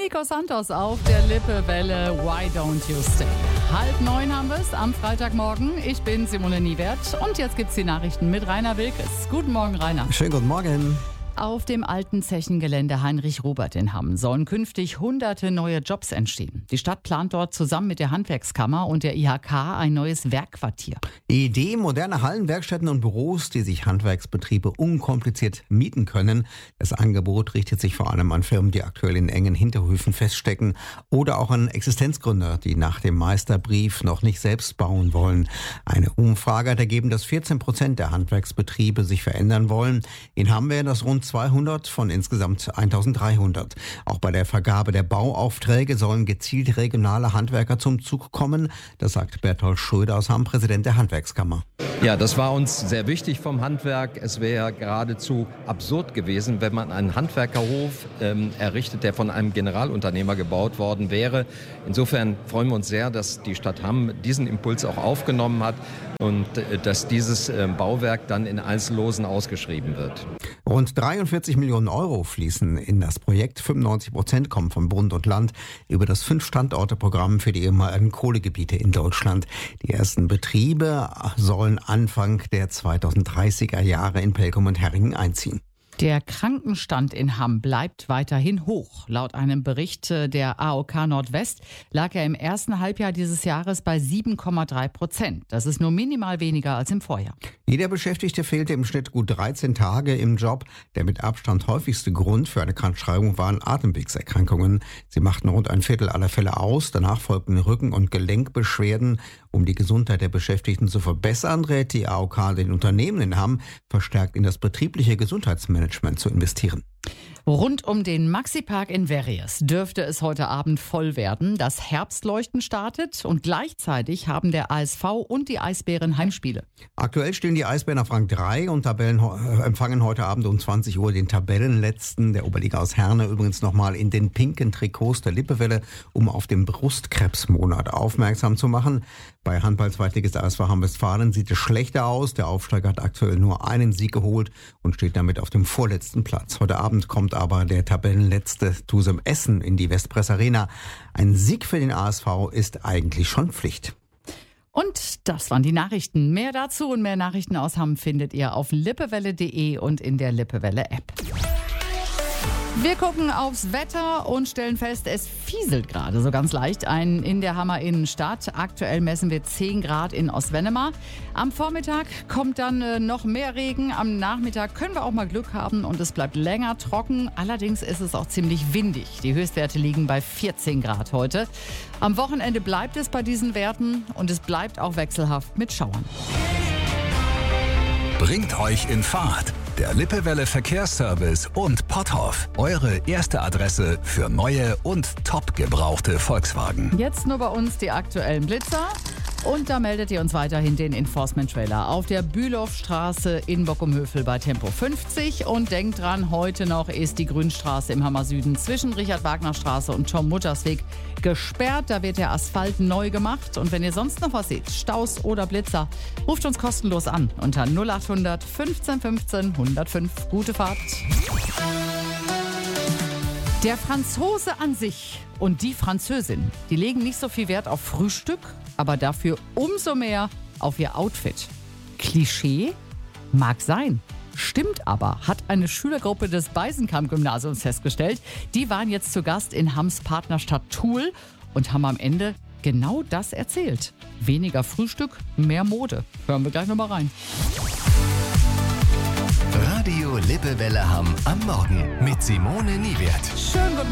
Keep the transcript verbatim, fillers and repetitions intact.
Nico Santos auf der Lippe-Welle Why Don't You Stay? Halb neun haben wir es am Freitagmorgen. Ich bin Simone Niewert und jetzt gibt's die Nachrichten mit Rainer Wilkes. Guten Morgen, Rainer. Schönen guten Morgen. Auf dem alten Zechengelände Heinrich-Robert in Hamm sollen künftig hunderte neue Jobs entstehen. Die Stadt plant dort zusammen mit der Handwerkskammer und der I H K ein neues Werkquartier. Die Idee, moderne Hallen, Werkstätten und Büros, die sich Handwerksbetriebe unkompliziert mieten können. Das Angebot richtet sich vor allem an Firmen, die aktuell in engen Hinterhöfen feststecken oder auch an Existenzgründer, die nach dem Meisterbrief noch nicht selbst bauen wollen. Eine Umfrage hat ergeben, dass vierzehn Prozent der Handwerksbetriebe sich verändern wollen. In Hamm wären das rund zweihundert von insgesamt eintausenddreihundert. Auch bei der Vergabe der Bauaufträge sollen gezielt regionale Handwerker zum Zug kommen. Das sagt Berthold Schröder aus Hamm, Präsident der Handwerkskammer. Ja, das war uns sehr wichtig vom Handwerk. Es wäre geradezu absurd gewesen, wenn man einen Handwerkerhof ähm, errichtet, der von einem Generalunternehmer gebaut worden wäre. Insofern freuen wir uns sehr, dass die Stadt Hamm diesen Impuls auch aufgenommen hat und äh, dass dieses äh, Bauwerk dann in Einzellosen ausgeschrieben wird. Rund dreiundvierzig Millionen Euro fließen in das Projekt. fünfundneunzig Prozent kommen von Bund und Land über das Fünf-Standorte-Programm für die ehemaligen Kohlegebiete in Deutschland. Die ersten Betriebe sollen Anfang der zweitausenddreißiger Jahre in Pelkum und Herringen einziehen. Der Krankenstand in Hamm bleibt weiterhin hoch. Laut einem Bericht der A O K Nordwest lag er im ersten Halbjahr dieses Jahres bei sieben Komma drei Prozent. Das ist nur minimal weniger als im Vorjahr. Jeder Beschäftigte fehlte im Schnitt gut dreizehn Tage im Job. Der mit Abstand häufigste Grund für eine Krankschreibung waren Atemwegserkrankungen. Sie machten rund ein Viertel aller Fälle aus. Danach folgten Rücken- und Gelenkbeschwerden. Um die Gesundheit der Beschäftigten zu verbessern, rät die A O K den Unternehmen in Hamm, verstärkt in das betriebliche Gesundheitsmanagement zu investieren. Rund um den Maxi-Park in Verriers dürfte es heute Abend voll werden. Das Herbstleuchten startet und gleichzeitig haben der A S V und die Eisbären Heimspiele. Aktuell stehen die Eisbären auf Rang drei und Tabellen empfangen heute Abend um zwanzig Uhr den Tabellenletzten der Oberliga aus Herne. Übrigens nochmal in den pinken Trikots der Lippe-Welle, um auf den Brustkrebsmonat aufmerksam zu machen. Bei Handball-Zweitligist A S V Hamm-Westfalen sieht es schlechter aus. Der Aufsteiger hat aktuell nur einen Sieg geholt und steht damit auf dem vorletzten Platz. Heute Abend kommt aber der Tabellenletzte Tusem Essen in die Westpress Arena. Ein Sieg für den A S V ist eigentlich schon Pflicht. Und das waren die Nachrichten. Mehr dazu und mehr Nachrichten aus Hamm findet ihr auf lippewelle punkt de und in der Lippe-Welle-App. Wir gucken aufs Wetter und stellen fest, es fieselt gerade so ganz leicht ein in der Hammer Innenstadt. Aktuell messen wir zehn Grad in Ostwennemar. Am Vormittag kommt dann äh, noch mehr Regen. Am Nachmittag können wir auch mal Glück haben und es bleibt länger trocken. Allerdings ist es auch ziemlich windig. Die Höchstwerte liegen bei vierzehn Grad heute. Am Wochenende bleibt es bei diesen Werten und es bleibt auch wechselhaft mit Schauern. Bringt euch in Fahrt. Der Lippe-Welle Verkehrsservice und Potthoff. Eure erste Adresse für neue und top gebrauchte Volkswagen. Jetzt nur bei uns die aktuellen Blitzer. Und da meldet ihr uns weiterhin den Enforcement-Trailer auf der Bülowstraße in Bockumhövel bei Tempo fünfzig. Und denkt dran, heute noch ist die Grünstraße im Hammer Süden zwischen Richard-Wagner-Straße und Tom-Mutters-Weg gesperrt. Da wird der Asphalt neu gemacht. Und wenn ihr sonst noch was seht, Staus oder Blitzer, ruft uns kostenlos an unter null achthundert fünfzehn fünfzehn hundertfünf. Gute Fahrt. Der Franzose an sich und die Französin, die legen nicht so viel Wert auf Frühstück, aber dafür umso mehr auf ihr Outfit. Klischee? Mag sein. Stimmt aber, hat eine Schülergruppe des Beisenkamp-Gymnasiums festgestellt. Die waren jetzt zu Gast in Hamms Partnerstadt Tuhl und haben am Ende genau das erzählt. Weniger Frühstück, mehr Mode. Hören wir gleich nochmal rein. Radio Lippe-Welle Hamm am Morgen mit Simone Niewert. Schönen guten